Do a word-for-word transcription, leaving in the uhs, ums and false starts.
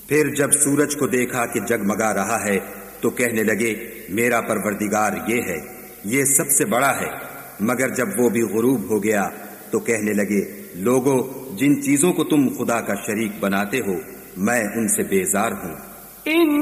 फिर जब सूरज को देखा कि जगमगा रहा है तो कहने लगे, मेरा परवरदिगार ये है, ये सबसे बड़ा है। मगर जब वो भी गुरूब हो गया तो कहने लगे, लोगों, जिन चीजों को तुम खुदा का शरीक बनाते हो मैं उनसे बेजार हूं।